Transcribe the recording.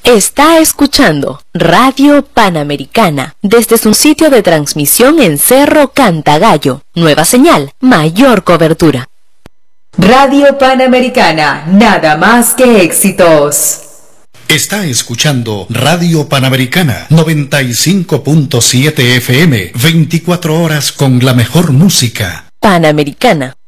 Está escuchando Radio Panamericana desde su sitio de transmisión en Cerro Cantagallo. Nueva señal, mayor cobertura. Radio Panamericana, nada más que éxitos. Está escuchando Radio Panamericana 95.7 FM, 24 horas con la mejor música. Panamericana.